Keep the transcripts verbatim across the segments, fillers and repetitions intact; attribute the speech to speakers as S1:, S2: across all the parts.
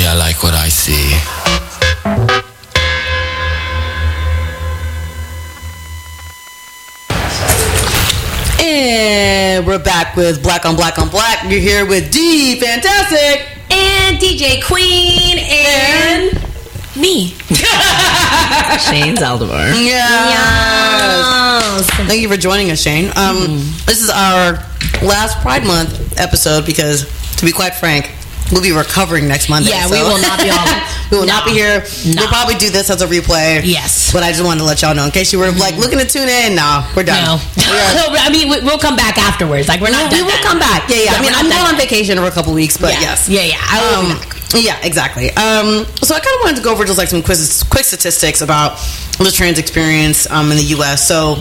S1: I like what I see.
S2: And we're back with Black on Black on Black. You're here with D Fantastic
S3: and D J Queen and, and me, Shane Zaldivar.
S2: Yes. yes. Thank you for joining us, Shane. Um, mm. This is our last Pride Month episode because, to be quite frank, we'll be recovering next Monday.
S3: Yeah,
S2: so.
S3: we will not be on.
S2: we will
S3: no.
S2: not be here. No. We'll probably do this as a replay.
S3: Yes.
S2: But I just wanted to let y'all know in case you were mm-hmm. like looking to tune in. No, we're done.
S3: No. We're, I mean, we'll come back afterwards. Like we're not.
S2: We will come back. Yeah, yeah. yeah I mean, I'm going on vacation for a couple weeks, but
S3: yeah.
S2: yes.
S3: Yeah, yeah. I will
S2: um, Yeah, exactly. Um, so I kind of wanted to go over just like some quiz, quick statistics about the trans experience um, in the U S. So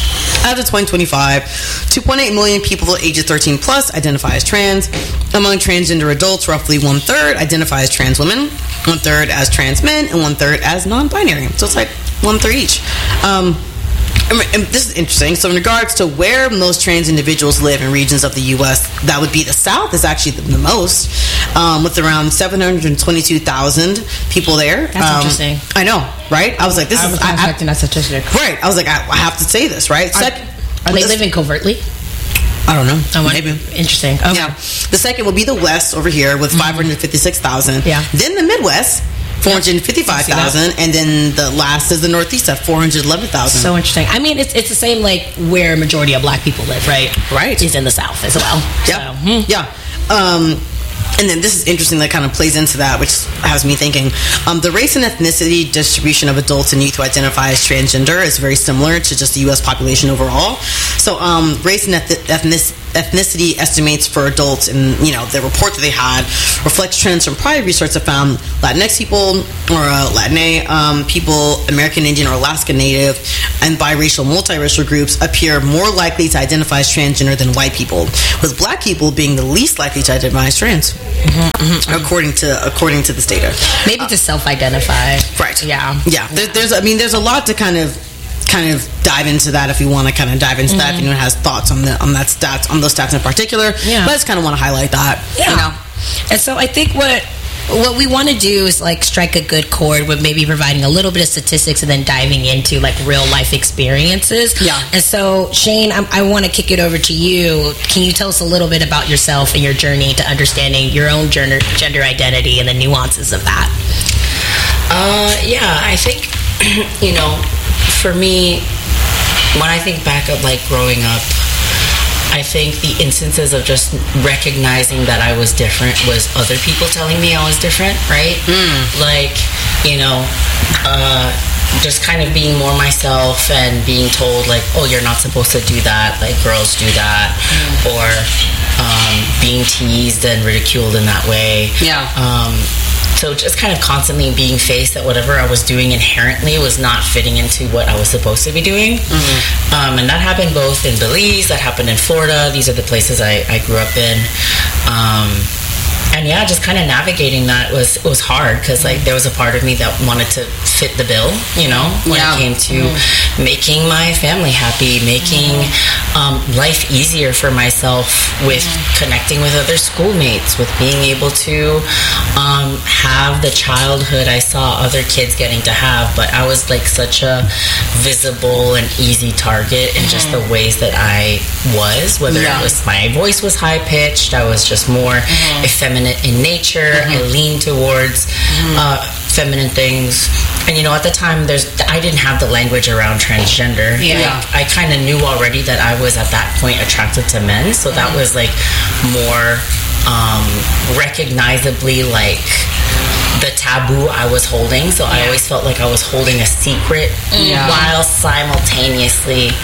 S2: as of twenty twenty-five, two point eight million people ages thirteen plus identify as trans. Among transgender adults, roughly one third identify as trans women, one third as trans men, and one third as non-binary. So it's like one third each. Um, And this is interesting. So in regards to where most trans individuals live in regions of the U S, that would be the South is actually the, the most, um, with around seven hundred twenty-two thousand people there.
S3: That's
S2: um,
S3: interesting.
S2: I know, right? I was like, this
S3: I
S2: is...
S3: was not expecting that statistic.
S2: Right. I was like, I, I have to say this, right?
S3: Are,
S2: Second,
S3: are they living covertly?
S2: I don't know.
S3: Oh,
S2: Maybe.
S3: Interesting. Okay.
S2: Yeah. The second will be the West over here with five hundred fifty-six thousand.
S3: Yeah.
S2: Then the Midwest, four hundred fifty-five thousand, and then the last is the Northeast at four hundred eleven thousand.
S3: So interesting. I mean, it's it's the same like where a majority of black people live, right?
S2: Right.
S3: Is in the South as well.
S2: Yeah.
S3: So, hmm.
S2: Yeah. Um, and then this is interesting that kind of plays into that, which has me thinking. Um, the race and ethnicity distribution of adults and youth who identify as transgender is very similar to just the U S population overall. So um, race and eth- ethnicity ethnicity estimates for adults and, you know, the report that they had reflects trends from prior research that found Latinx people or uh, Latina um, people, American Indian or Alaska Native, and biracial, multiracial groups appear more likely to identify as transgender than white people, with black people being the least likely to identify as trans, mm-hmm, mm-hmm. according to according to this data.
S3: Maybe uh, to self-identify.
S2: Right.
S3: Yeah.
S2: Yeah. There, there's, I mean, there's a lot to kind of kind of dive into that if you want to kind of dive into mm-hmm. that. If anyone has thoughts on the on that stats on those stats in particular,
S3: yeah.
S2: but I just kind of want to highlight that.
S3: Yeah.
S2: You know?
S3: And so I think what what we want to do is like strike a good chord with maybe providing a little bit of statistics and then diving into like real life experiences.
S2: Yeah.
S3: And so Shane, I, I want to kick it over to you. Can you tell us a little bit about yourself and your journey to understanding your own gender gender identity and the nuances of that?
S4: Uh, yeah, I think you know, for me, when I think back of like growing up, I think the instances of just recognizing that I was different was other people telling me I was different, right?
S2: Mm.
S4: Like, you know, uh, just kind of being more myself and being told like, oh, you're not supposed to do that, like girls do that, mm. or um, being teased and ridiculed in that way.
S2: Yeah.
S4: Um, So just kind of constantly being faced that whatever I was doing inherently was not fitting into what I was supposed to be doing.
S2: Mm-hmm.
S4: Um, and that happened both in Belize, that happened in Florida. These are the places I, I grew up in. Um, and yeah, just kind of navigating that was was hard because like there was a part of me that wanted to fit the bill, you know, when
S2: yeah.
S4: it came to mm-hmm. making my family happy, making mm-hmm. um, life easier for myself with mm-hmm. connecting with other schoolmates, with being able to um, have the childhood I saw other kids getting to have. But I was like such a visible and easy target in mm-hmm. just the ways that I was, whether yeah. it was my voice was high pitched, I was just more mm-hmm. effeminate in nature. Mm-hmm. I leaned towards mm-hmm. uh, feminine things, and you know, at the time, there's I didn't have the language around transgender.
S3: Yeah,
S4: like, I kind of knew already that I was at that point attracted to men, so that mm-hmm. was like more um, recognizably like the taboo I was holding. So yeah. I always felt like I was holding a secret yeah. while simultaneously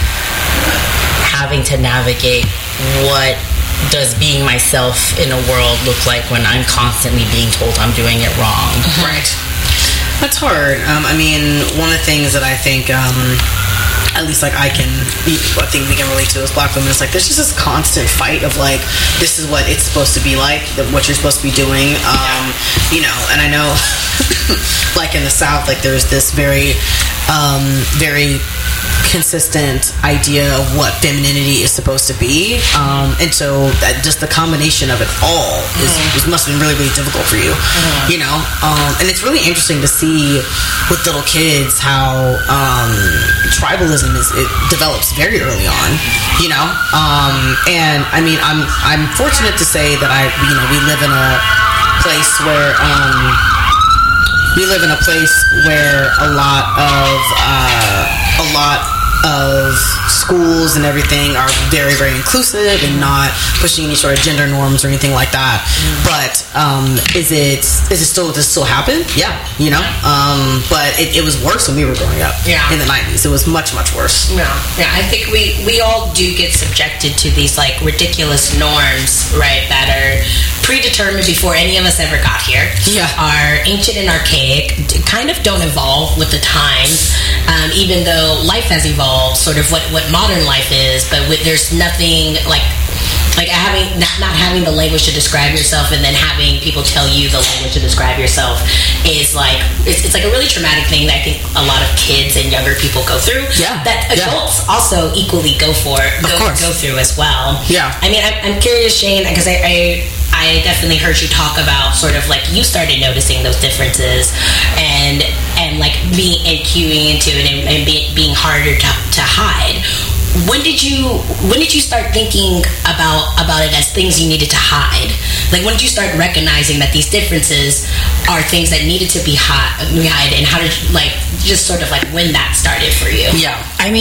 S4: having to navigate what does being myself in a world look like when I'm constantly being told I'm doing it wrong.
S2: Right. That's hard. Um, I mean, one of the things that I think, um, at least like I can, I think we can relate to as black women, is like there's just this constant fight of like, this is what it's supposed to be like, what you're supposed to be doing. Um, you know, and I know, like in the South, like there's this very um, very consistent idea of what femininity is supposed to be, um, and so that just the combination of it all is, mm-hmm. is must have been really really difficult for you, mm-hmm. you know. Um, and it's really interesting to see with little kids how um, tribalism is it develops very early on, you know. Um, and I mean, I'm I'm fortunate to say that I you know we live in a place where. Um, We live in a place where a lot of uh, a lot of schools and everything are very, very inclusive and not pushing any sort of gender norms or anything like that. Mm. But um, is it is it still does it still happen? Yeah, you know. Um, but it, it was worse when we were growing up.
S3: Yeah.
S2: In the nineties, it was much much worse.
S3: Yeah, yeah. I think we we all do get subjected to these like ridiculous norms, right? That are predetermined before any of us ever got here.
S2: Yeah.
S3: Are ancient and archaic, kind of don't evolve with the times, um, even though life has evolved, sort of what, what modern life is, but with, there's nothing like like having not, not having the language to describe yourself and then having people tell you the language to describe yourself is like it's, it's like a really traumatic thing that I think a lot of kids and younger people go through.
S2: Yeah.
S3: That adults yeah. also equally go for go, go through as well.
S2: Yeah.
S3: I mean, I'm, I'm curious, Shane, because I, I I definitely heard you talk about sort of like you started noticing those differences and and like being and cueing into it and, and be, being harder to, to hide. When did you when did you start thinking about about it as things you needed to hide? Like when did you start recognizing that these differences are things that needed to be hide, and how did you, like just sort of like when that started for you?
S2: Yeah.
S4: I mean